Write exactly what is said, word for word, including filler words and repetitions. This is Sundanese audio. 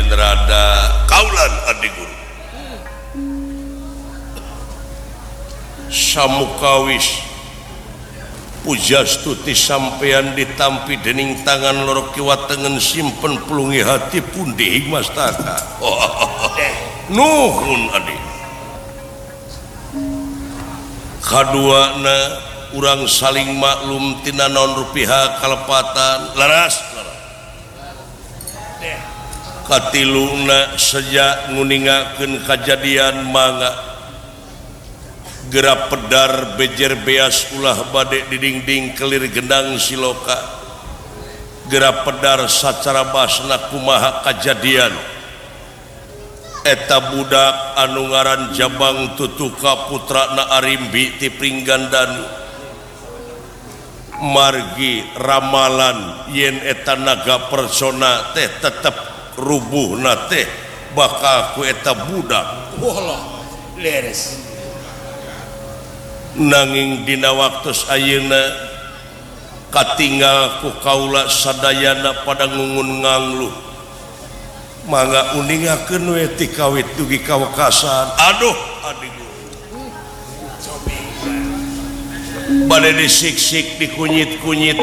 lain rada kaulan adi guru samukawis pujastuti sampean ditampi dening tangan loro kiwa tengen simpen pelungi hati pundi hikmastaka oh, nuhun adi kaduana urang saling maklum tina naon rupiah kalepatan laras katiluna sejak nguningakeun kajadian mangga gerak pedar bejer beas ulah bade di dinding kelir gendang siloka gerak pedar sacara basna kumaha kajadian eta budak anu ngaran Jabang Tutuka putrana Arimbi ti Pringgandani margi ramalan yen eta naga persona teh tetep rubuh na teh bakal ku eta budak wallah leres nanging dina waktos ayeuna katinggal ku kaula sadayana pada ngungun nganglu mangga uningakeun we ti kawit dugi kawekasan aduh adiku bade disiksik dikunyit-kunyit